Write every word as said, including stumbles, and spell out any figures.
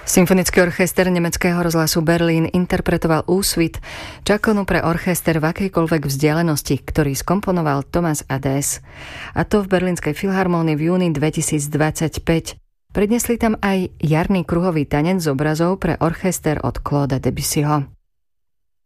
Symfonický orchester nemeckého rozhlasu Berlín interpretoval úsvit Čakonu pre orchester v akejkoľvek vzdialenosti, ktorý skomponoval Thomas Adès. A to v Berlínskej filharmónii v júni dvetisícdvadsaťpäť. Prednesli tam aj jarný kruhový tanec z obrazov pre orchester od Clauda Debussyho.